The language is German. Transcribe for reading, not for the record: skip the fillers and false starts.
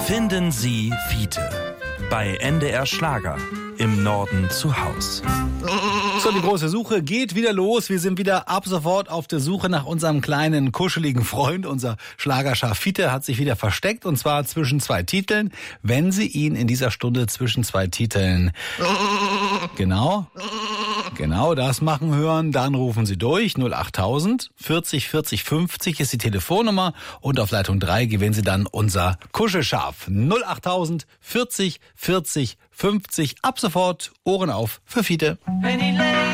Finden Sie Fiete bei NDR Schlager im Norden zu Haus. So, die große Suche geht wieder los. Wir sind wieder ab sofort auf der Suche nach unserem kleinen, kuscheligen Freund. Unser Schlagerschaf Fiete hat sich wieder versteckt, und zwar zwischen zwei Titeln. Wenn Sie ihn in dieser Stunde zwischen zwei Titeln genau das machen hören, dann rufen Sie durch. 08000 40 40 50 ist die Telefonnummer, und auf Leitung 3 gewinnen Sie dann unser Kuschelschaf. 08000 40 40 50. Ab sofort Ohren auf für Fiete.